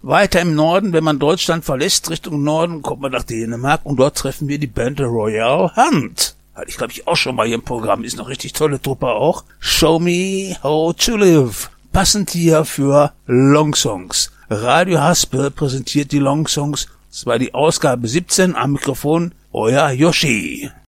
Weiter im Norden, wenn man Deutschland verlässt, Richtung Norden, kommt man nach Dänemark und dort treffen wir die Band Royal Hunt. Hatte ich, glaube ich, auch schon mal hier im Programm. Ist noch richtig tolle Truppe auch. Show Me How to Live. Passend hier für Longsongs. Radio Haspel präsentiert die Longsongs. Das war die Ausgabe 17. Am Mikrofon euer Yoshi.